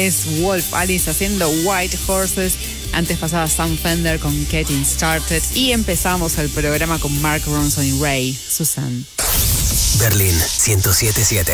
es Wolf Alice haciendo White Horses. Antes pasaba Sam Fender con Getting Started. Y empezamos el programa con Mark Ronson y Ray, Susan. Berlín 107.7.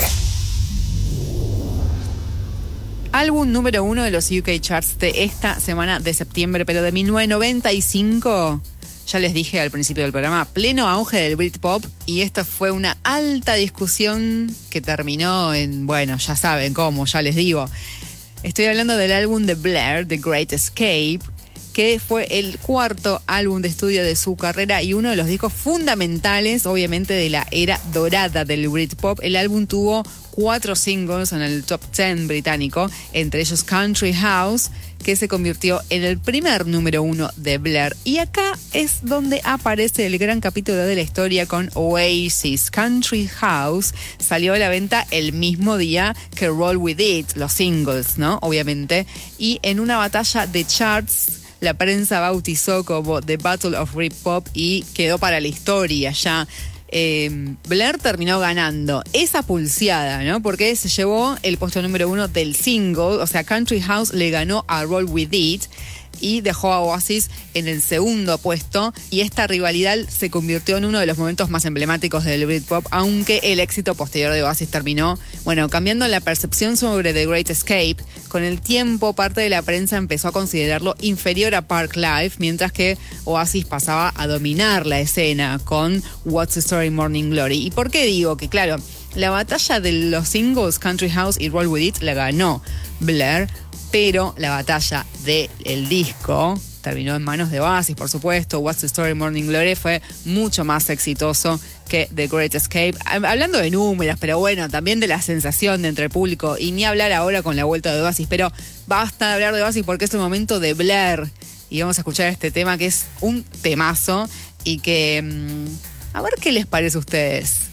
Álbum número 1 de los UK Charts de esta semana de septiembre, pero de 1995. Ya les dije al principio del programa, pleno auge del Britpop, y esta fue una alta discusión que terminó en, bueno, ya saben cómo, ya les digo. Estoy hablando del álbum de Blair, The Great Escape, que fue el cuarto álbum de estudio de su carrera y uno de los discos fundamentales, obviamente, de la era dorada del Britpop. El álbum tuvo 4 singles en el top 10 británico, entre ellos Country House, que se convirtió en el primer número 1 de Blair. Y acá es donde aparece el gran capítulo de la historia con Oasis. Country House salió a la venta el mismo día que Roll With It, los singles, ¿no? Obviamente. Y en una batalla de charts, la prensa bautizó como The Battle of Britpop y quedó para la historia ya. Blair terminó ganando esa pulseada, ¿no? Porque se llevó el puesto número 1 del single, o sea, Country House le ganó a Roll With It y dejó a Oasis en el segundo puesto, y esta rivalidad se convirtió en uno de los momentos más emblemáticos del Britpop, aunque el éxito posterior de Oasis terminó, bueno, cambiando la percepción sobre The Great Escape. Con el tiempo, parte de la prensa empezó a considerarlo inferior a Park Life, mientras que Oasis pasaba a dominar la escena con What's the Story, Morning Glory. ¿Y por qué digo que, claro, la batalla de los singles Country House y Roll With It la ganó Blair, pero la batalla del disco terminó en manos de Oasis, por supuesto? What's the Story, Morning Glory fue mucho más exitoso que The Great Escape. Hablando de números, pero bueno, también de la sensación de entre el público, y ni hablar ahora con la vuelta de Oasis, pero basta de hablar de Oasis porque es el momento de Blair. Y vamos a escuchar este tema que es un temazo y que... a ver qué les parece a ustedes.